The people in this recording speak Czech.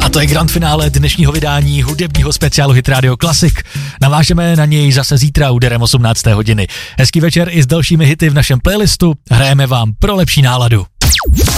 A to je grand finále dnešního vydání hudebního speciálu Hit Radio Classic. Navážeme na něj zase zítra úderem 18. hodiny. Hezký večer i s dalšími hity v našem playlistu. Hrajeme vám pro lepší náladu.